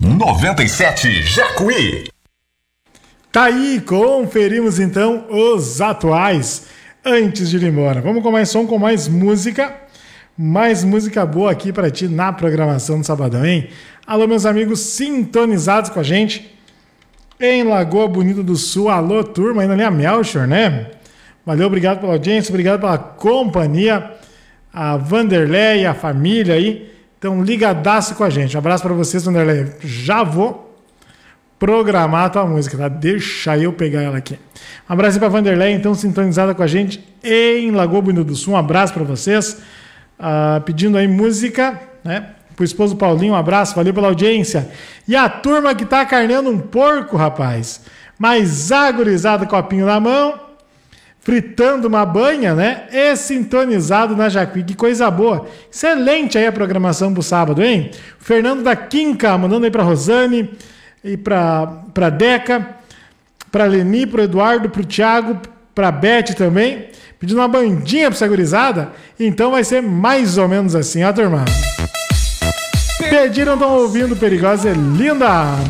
97 Jacuí. Tá aí, conferimos então os atuais antes de ir embora. Vamos com mais som, com mais música boa aqui pra ti na programação do Sabadão, hein? Alô, meus amigos sintonizados com a gente em Lagoa Bonita do Sul. Alô, turma, aí na linha Melchior, né? Valeu, obrigado pela audiência, obrigado pela companhia. A Vanderlei e a família aí estão ligadaço com a gente. Um abraço pra vocês, Vanderlei. Já vou programar a tua música, tá? Deixa eu pegar ela aqui. Um abraço aí pra Vanderlei, então, sintonizada com a gente em Lagoa Bonita do Sul. Um abraço pra vocês. Pedindo aí música, né? Pro esposo Paulinho, um abraço, valeu pela audiência. E a turma que tá carneando um porco, rapaz. Mas agorizado, copinho na mão, fritando uma banha, né? E sintonizado na Jacuí. Que coisa boa. Excelente aí a programação pro sábado, hein? Fernando da Quinca, mandando aí pra Rosane e pra Deca, pra Leni, pro Eduardo, pro Thiago, pra Beth também. Pedindo uma bandinha pra essa gurizada. Então vai ser mais ou menos assim, ó, turma. Pediram, estão ouvindo Perigosa é Linda.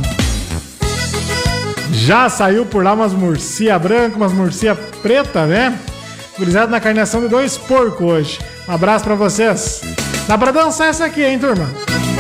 Já saiu por lá umas murcia branca, umas murcia preta, né? Gurizada na carneação de 2 porcos hoje. Um abraço pra vocês. Dá pra dançar essa aqui, hein, turma?